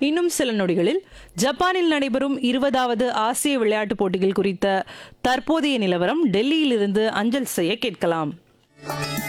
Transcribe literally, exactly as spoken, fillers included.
இன்னும் சில நொடிகளில் ஜப்பானில் நடைபெறும் இருபதாவது ஆசிய விளையாட்டுப் போட்டிகள் குறித்த தற்போதைய நிலவரம் டெல்லியிலிருந்து அஞ்சல் செய்ய கேட்கலாம்.